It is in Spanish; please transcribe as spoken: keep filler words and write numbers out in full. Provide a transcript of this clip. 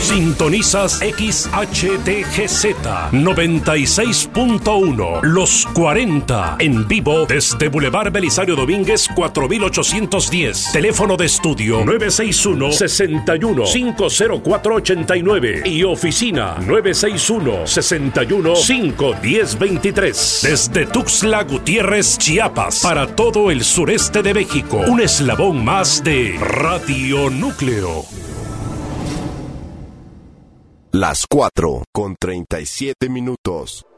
Sintonizas X H T G Z noventa y seis punto uno, Los cuarenta, en vivo desde Boulevard Belisario Domínguez cuatro mil ochocientos diez. Teléfono de estudio nueve seis uno, seis uno, cinco cero cuatro, ocho nueve y oficina nueve seis uno, seis uno, cinco uno cero, dos tres. Desde Tuxtla Gutiérrez, Chiapas, para todo el sureste de México, un eslabón más de Radio Núcleo. Las cuatro con treinta y siete minutos.